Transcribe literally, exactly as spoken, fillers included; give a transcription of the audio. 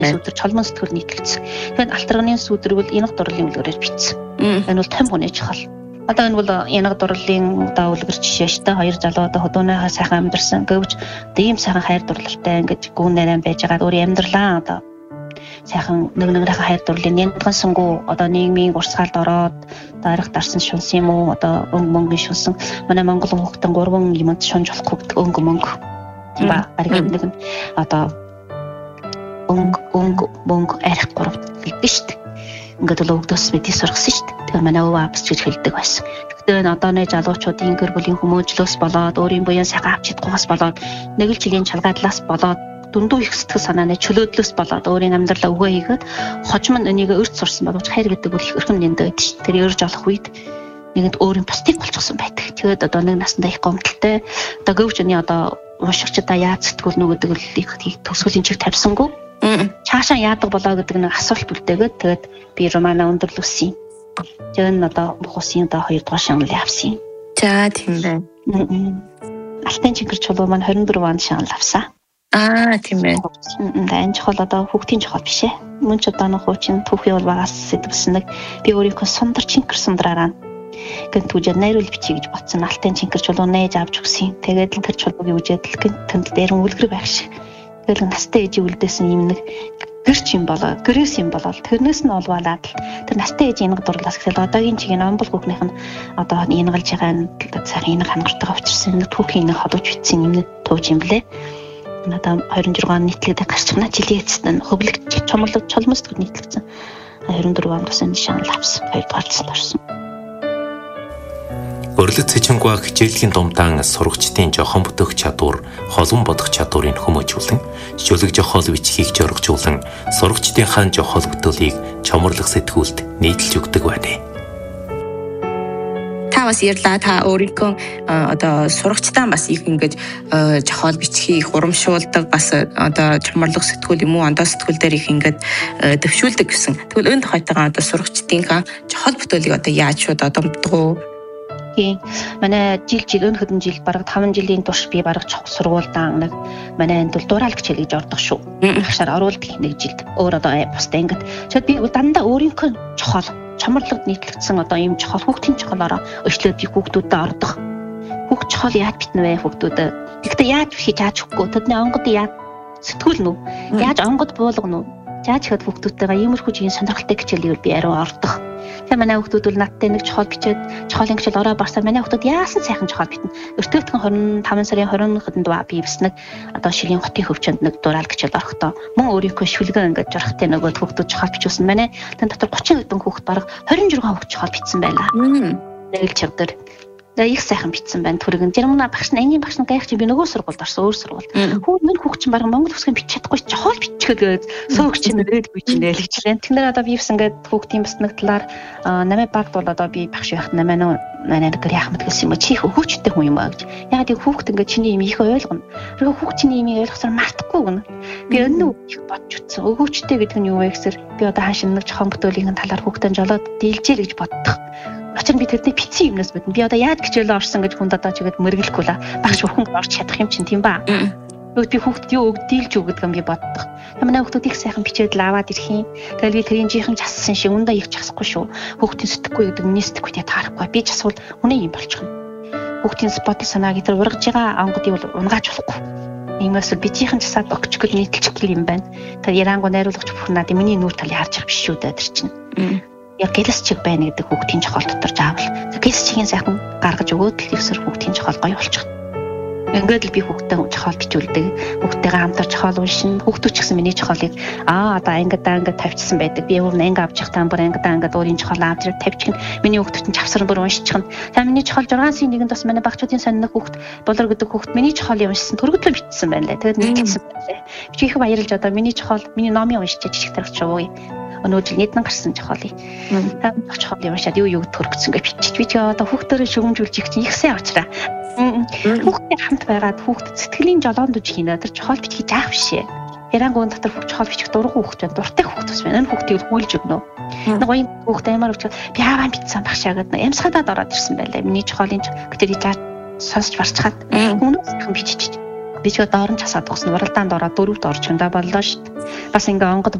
Сүүдэр чолмон сэтгэл нийтлэгдсэн. Тэгэхээр алтарганы сүүдэр бол янга дурлалын үлгэрээр бичсэн. Энэ бол том хүний чухал. Одоо энэ бол янга дурлалын одоо үлгэр жишээ шүү дээ. Хоёр залуу одоо хөдөөнийхөө сайхан амьдэрсэн. Гэвч одоо ийм сайхан хайр дурлалтай ингэж гүн нарийн байж байгаа өөрийн амьдралаа одоо сайхан нэг нэгнийхээ хайр дурлалын янган сонгоо одоо нийгмийн урсгалд ороод дарах дарсан шунс юм уу одоо өнгө мөнгө шунсан манай Монгол хүүхдэн гурван юмд шунж болохгүй гэдэг өнгө мөнгө ба ариг нэг одоо өнгө өнгө мөнгө арих гурав гэдэг шүү дээ. Ингээд л өгдөөс мэдээ сургасан шүү дээ. Тэгэхээр манай өвөө апс гэж хэлдэг байсан. Гэхдээ энэ одооны залуучуудын гэр бүлийн хүмүүжлөөс болоод өөрийн буян сайхан авч чадхаас болоод нэг л жилийн чалгаадлаас болоод дундуу их сэтгэл санааны чөлөөдлөөс болоод өөрийн амьдралаа өгөө хийгээд хожим нь энийг өрт сурсан боловч хайр гэдэг бол их өрхөн нэмдэг байдаг шүү. Тэр өрж олох үед нэгэнд өөрийн бусдыг болчихсон байдаг. Тэгээд одоо нэг насндаа их гомдолтой одоо гөвч өний одоо уншигчдаа яаж сэтгүүлнэ гэдэг л их төсвөлийн чиг тавьсангүй. Чаашаа яадаг болоо гэдэг нэг асуулт үлдээгээд тэгээд би романа өндөрлөсөн. Тэгээд нь одоо бухусын одоо хоёр дахь шагнал явсан. За тийм байна. Алтан чигэр чулуу маань хорин дөрөв онд шагнал авсан. Аа тийм байна. Энэ чухал одоо хүүхдийн чухал биш ээ. Мөн ч одоо нэг хуучин түүхий бол багаас сэтгүүлсэн нэг би өөрийнхөө сундар чинкэр сундраараа гэн түүжээ найруул бичиж гэж бодсон. Алтан чинкэр чулуу нээж авч өгсөн. Тэгээд л тэр чулуугийн үжээд л гэн тэнд дээр үлгэр байх шиг. Тэгэл настай ээжийн үлдээсэн юм нэг гэрч юм болоо, гэрээс юм болоо. Тэрнээс нь олвалаад тэр настай ээжийн янга дурлаас гэхэл одоогийн чигийн омбол хүүхнийх нь одоо янгалж байгаа нь сайхан янга хангартайгаа учирсан нэг түүхийн нэг ходож битсэн юм тууж юм блэ. Надаа двадцать шесть он нийтлэгдэх гарчгана жилийн эцэст хөвлөгч чомлог чолмос төр нийтлэгдсэн. двадцать четыре онд бас энэ шанал авсан. хоёр дугаарцсан орсон. Өрлөг цэчингуа хичээлийн думдаан сурагчдын жохон бүтэх чадвар, холон бодох чадварыг хүмүүжүүлэн, шүлэг жохол бичгийг жоргожуулан, сурагчдынхаа жохол бүтээлийг чоморлох сэтгүүлд нийтэлж өгдөг байна. Та бас ярьлаа та өөрийнхөө одоо сурагчдаа бас их ингэж жохол бичгийг урамшуулдаг бас одоо чоморлох сэтгүүл юм уу ондоо сэтгүүл дээр их ингэж төвшүүлдэг гэсэн. Тэгвэл энэ тохиолдолд одоо сурагчдынхаа жохол бүтээлийг одоо яаж шууд одомддог уу? Тийм. Манай жил жил өн хэдэн жил бараг таван жилийн турш би бараг чухал сургуультай нэг манай энд бол дуурал хичээл гэж ордог шүү. Агшаар оруулдаг нэг жилд. Өөр одоо бусдаа ингэж. Тэгэхээр би дандаа өөрийнхөө чухал чамарлаг нийтлэгдсэн одоо ийм чухал хүүхдийн чухалаараа өчлөөд би хүүхдүүдэд ордог. Хүүхд чухал яаж битнэ вэ хүүхдүүдэд? Гэхдээ яаж бихий яаж өгөхгүй. Тэдний онгод яаж сэтгүүл нү? Яаж онгод буулгана уу? Яаж хэд хүүхдүүдтэйгээ иймэрхүү жигийн сонирхолтой хичээлийг би ариу ордог. Тэгээ манай хүүхдүүд бол надтай нэг чухал бичээд чухалын хичээл ороо барсаа манай хүүхдүүд яасан сайхан чухал битнэ. Өртөөгдөн двадцать таван сарын двадцать хэдэнд би бас нэг одоо шилийн хотын хөвчөнд нэг дуурал хичээл орохдоо мөн өөрийнхөө шүлгэн ингээд журхтай нөгөө хүүхдүүд чухал бичүүлсэн. Манай тэн дотор тридцать хэдэн хүүхд бараг двадцать шесть хүүхд чухал бичсэн байлаа. Нэг л чавдар. Тэгээ их сайхан бичсэн байна. Түргэн Жирмана багш нь ангийн багш нь гайх чи би нөгөө сургуульд орсон өөр сургууль. Хүү минь хүүхд чинь бараг Монгол үсгийн бичиж чадахгүй чухал бичгээд сөөгч юм өөд бич нэлж байна. Тэгэхээр одоо би бас ингээд хүүхдийн бас нэг талаар намайг багт бол одоо би багш байхад намайг манай нэг яах мэт гэсэн юм чи их хөөчтэй хүн юм аа гэж. Яг тийм хүүхд ингээд чиний юм их ойлгоно. Тэр хүүхд чиний юм ойлгосоор мартахгүй гэнэ. Би өнөө их бодж утсан. Өгөөчтэй гэдэг нь юу вэ гэсэр би одоо хаашин нэг жохон бүтээлийн талаар хүүхдэн жолоод дийлжээ л гэж боддог. Очир би тэрний битсэн юмнаас бодно. Би одоо яаж хичээлээ орсон гэж хүнд одоо чигээд мэргэлэхгүй ла. Багш бүхэн орч чадах юм чинь тийм ба. Нөгөө би хүүхдэд юу өгдөлж өгдөг юм би боддог. Манай хүүхдүүд их сайхан бичээд л аваад ирэх юм. Тэгэл би тэрийн жихэн чассан шиг ундаа их часахгүй шүү. Хүүхдийн сэтгэхгүй гэдэг нь сэтгэхгүй таарахгүй. Би часвал үнэ юм болчих юм. Хүүхдийн спот санааг тэр ургаж байгаа онгодыг бол унгааж болохгүй. Иймээс би жихэн часаад өгч гэл нийтэлчих гэл юм байна. Тэр ярангу найруулгач бүхэн надад миний нүүр талыг харж байгаа биш шүү дээ тэр чинь. Яг гэлс чиг байна гэдэг хүүхдийн чухал дотор заавал гэлс чигийн сайхан гаргаж өгөөд л ихсэр хүүхдийн чухал гоё болчих. Ингээд л би хүүхдтэй чухал бичүүлдэг. Хүүхдтэйгээ хамтар чухал уншин. Хүүхдүүд ч гэсэн миний чухалыг аа одоо ангидаа ингээд тавьчихсан байдаг. Би өөр анги авч явах таамбар ангидаа ингээд өөрийн чухал авч ирэх тавьчих нь миний хүүхдүүд нь чавсар бүр уншчих нь. За миний чухал зургаан сарын нэгэнд бас манай багчуудын сонирх хүүхд болор гэдэг хүүхд миний чухалыг уншсан төргөдлөө бичсэн байна лээ. Тэгээд нийлсэн байна лээ. Би их баярлж одоо миний чухал миний номыг уншиж жижиг тархич ууя. Өнөө жил нэгэн гарсан чухалыг. Та чухал юм шаад юу юу төрөгцсөн гэж бичиж би ч одоо хүүхдөрөө шүгэмжүүлж их чинь их сайн очраа. Хүүхдтэй хамт байгаад хүүхд сэтгэлийн жолоонд үж хийнэ. Тэр чухал бичгийг заах бишээ. Ярангуун дотор чухал бичих дургу хүүхд байна. Дуртай хүүхд ус байна. Энэ хүүхдийг хүлж өгнө. Нэг гоё хүүхд аймаар өгч би аваа бичсэн багшаагаад ямсгаадаад ороод ирсэн байлаа. Миний чухалын гэтэр яаж сонсч барчхаад өмнөөс хэн бичиж. Би ч доор нь часаад тусна. Уралдаанд ороод дөрөвт орчиндаа боллоо шүү дээ. Бас ингээ онгод